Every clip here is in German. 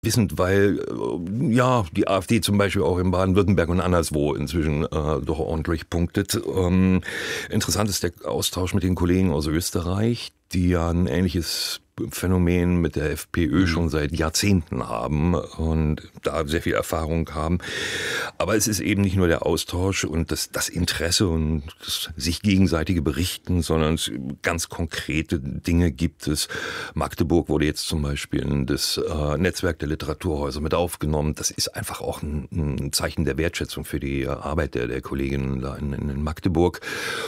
Wissend, weil ja die AfD zum Beispiel auch in Baden-Württemberg und anderswo inzwischen doch ordentlich punktet. Interessant ist der Austausch mit den Kollegen aus Österreich, die ja ein ähnliches Phänomen mit der FPÖ schon seit Jahrzehnten haben und da sehr viel Erfahrung haben. Aber es ist eben nicht nur der Austausch und das Interesse und das sich gegenseitige Berichten, sondern es ganz konkrete Dinge gibt es. Magdeburg wurde jetzt zum Beispiel in das Netzwerk der Literaturhäuser mit aufgenommen. Das ist einfach auch ein Zeichen der Wertschätzung für die Arbeit der Kolleginnen da in Magdeburg.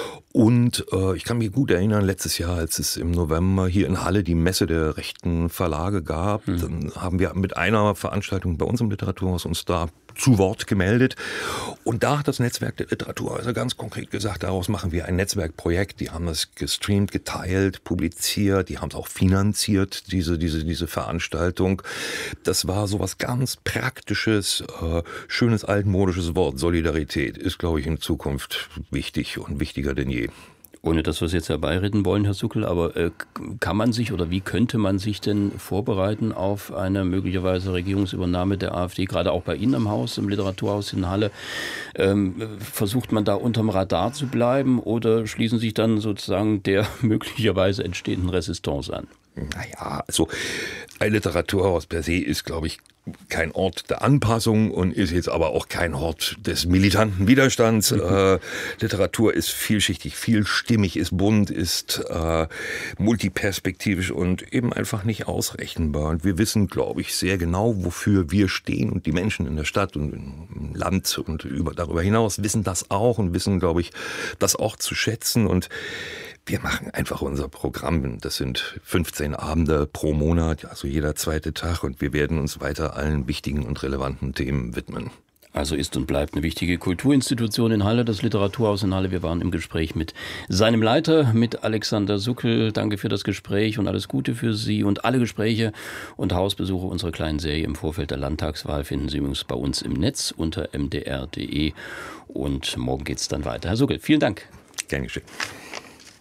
Und ich kann mich gut erinnern, letztes Jahr, als es im November hier in Halle die Messe der rechten Verlage gab, dann haben wir mit einer Veranstaltung bei uns im Literaturhaus uns da zu Wort gemeldet. Und da hat das Netzwerk der Literaturhäuser ganz konkret gesagt, daraus machen wir ein Netzwerkprojekt. Die haben das gestreamt, geteilt, publiziert, die haben es auch finanziert, diese Veranstaltung. Das war sowas ganz Praktisches, schönes altmodisches Wort. Solidarität ist, glaube ich, in Zukunft wichtig und wichtiger denn je. Ohne dass wir es jetzt herbeireden wollen, Herr Suckel, aber kann man sich oder wie könnte man sich denn vorbereiten auf eine möglicherweise Regierungsübernahme der AfD, gerade auch bei Ihnen im Haus, im Literaturhaus in Halle? Versucht man da unterm Radar zu bleiben oder schließen sich dann sozusagen der möglicherweise entstehenden Resistance an? Naja, also ein Literaturhaus per se ist, glaube ich, kein Ort der Anpassung und ist jetzt aber auch kein Ort des militanten Widerstands. Literatur ist vielschichtig, vielstimmig, ist bunt, ist multiperspektivisch und eben einfach nicht ausrechenbar. Und wir wissen, glaube ich, sehr genau, wofür wir stehen. Und die Menschen in der Stadt und im Land und darüber hinaus wissen das auch und wissen, glaube ich, das auch zu schätzen. Und wir machen einfach unser Programm. Das sind 15 Abende pro Monat, also jeder zweite Tag. Und wir werden uns weiter allen wichtigen und relevanten Themen widmen. Also ist und bleibt eine wichtige Kulturinstitution in Halle, das Literaturhaus in Halle. Wir waren im Gespräch mit seinem Leiter, mit Alexander Suckel. Danke für das Gespräch und alles Gute für Sie. Und alle Gespräche und Hausbesuche unserer kleinen Serie im Vorfeld der Landtagswahl finden Sie übrigens bei uns im Netz unter mdr.de. Und morgen geht es dann weiter. Herr Suckel, vielen Dank. Gern geschehen.